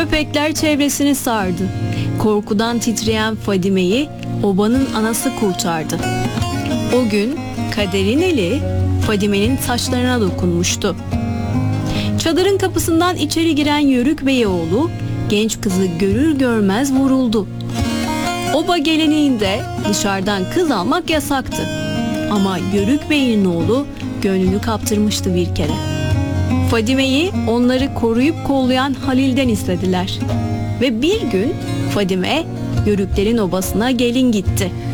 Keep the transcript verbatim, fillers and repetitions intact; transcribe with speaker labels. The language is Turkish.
Speaker 1: Köpekler çevresini sardı. Korkudan titreyen Fadime'yi obanın anası kurtardı. O gün kaderin eli Fadime'nin saçlarına dokunmuştu. Çadırın kapısından içeri giren Yörük Beyoğlu genç kızı görür görmez vuruldu. Oba geleneğinde dışarıdan kız almak yasaktı. Ama Yörük Bey'in oğlu gönlünü kaptırmıştı bir kere. Fadime'yi onları koruyup kollayan Halil'den istediler. Ve bir gün Fadime Yörüklerin obasına gelin gitti.